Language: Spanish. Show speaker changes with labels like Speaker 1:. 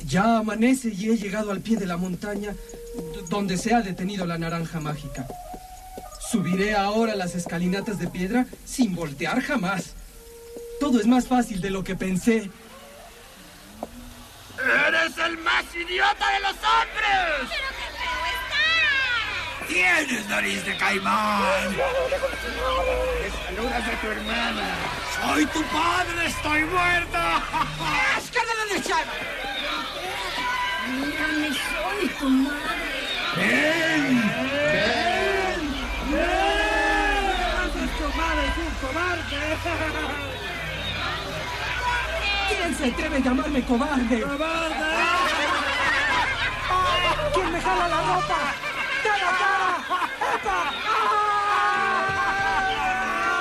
Speaker 1: Ya amanece y he llegado al pie de la montaña donde se ha detenido la naranja mágica. Subiré ahora las escalinatas de piedra sin voltear jamás. Todo es más fácil de lo que pensé.
Speaker 2: ¡Eres el más idiota de los hombres!
Speaker 3: ¡Pero qué feo está!
Speaker 2: ¡Tienes nariz de caimán! ¡Me saludas a tu hermana! ¡Soy tu padre! ¡Estoy muerta!
Speaker 1: ¡Escándalo de Chava!
Speaker 3: Mírame, soy tu madre.
Speaker 2: ¡Ven!
Speaker 1: ¡Ven!
Speaker 2: ¡Ven! ¡Tu madre es un cobarde!
Speaker 1: ¿Quién se atreve a llamarme cobarde?
Speaker 2: ¡Cobarde!
Speaker 1: ¿Quién me jala la ropa? ¡Da la cara! ¡Epa! ¡Ah!